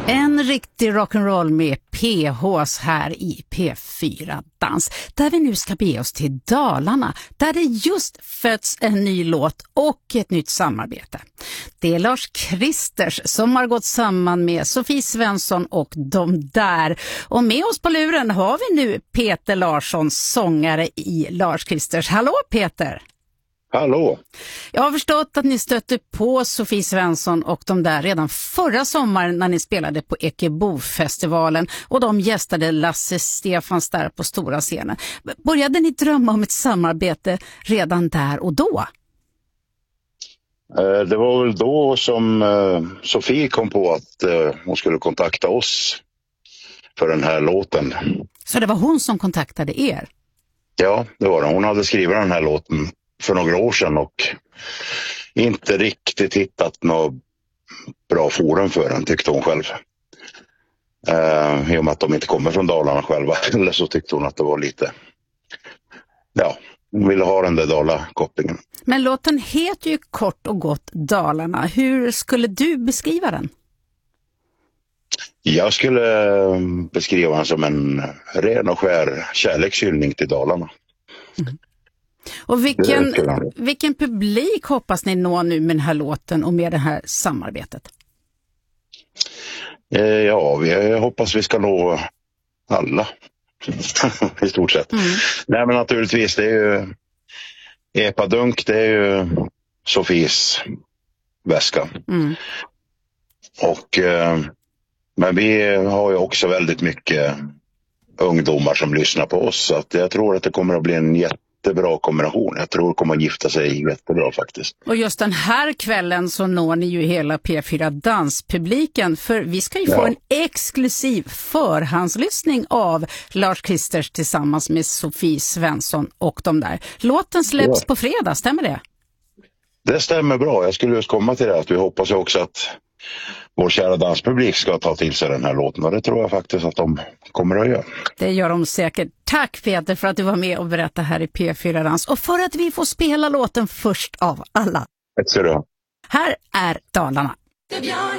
En riktig rock'n'roll med PHs här i P4 Dans, där vi nu ska bege oss till Dalarna, där det just föds en ny låt och ett nytt samarbete. Det är Lars Kristers som har gått samman med Sofie Svensson och de där. Och med oss på luren har vi nu Peter Larsson, sångare i Lars Kristers. Hallå Peter! Hallå! Jag har förstått att ni stötte på Sofie Svensson och de där redan förra sommaren när ni spelade på Ekebofestivalen och de gästade Lasse Stefans där på stora scenen. Började ni drömma om ett samarbete redan där och då? Det var väl då som Sofie kom på att hon skulle kontakta oss för den här låten. Så det var hon som kontaktade er? Ja, det var det. Hon hade skrivit den här låten för några år sedan och inte riktigt hittat något bra forum för den, tyckte hon själv. I och med att de inte kommer från Dalarna själva. Eller så tyckte hon att det var lite... Ja, hon ville ha den där Dala-kopplingen. Men låten heter ju kort och gott Dalarna. Hur skulle du beskriva den? Jag skulle beskriva den som en ren och skär kärlekshyllning till Dalarna. Mm. Och vilken publik hoppas ni nå nu med den här låten och med det här samarbetet? Ja, jag hoppas vi ska nå alla i stort sett. Nej, men naturligtvis, det är ju Epadunk, det är ju Sofies väska. Och men vi har ju också väldigt mycket ungdomar som lyssnar på oss, så att jag tror att det kommer att bli en jättebra kombination. Jag tror det kommer att gifta sig jättebra faktiskt. Och just den här kvällen så når ni ju hela P4 Danspubliken, för vi ska ju få en exklusiv förhandslyssning av Lars Kristers tillsammans med Sofie Svensson och de där. Låten släpps på fredag, stämmer det? Det stämmer bra. Jag skulle just komma till det, att vi hoppas också att vår kära danspublik ska ta till sig den här låten, och det tror jag faktiskt att de kommer att göra. Det gör de säkert. Tack Peter för att du var med och berättade här i P4 Dans och för att vi får spela låten först av alla. Tack så du ha. Här är Dalarna.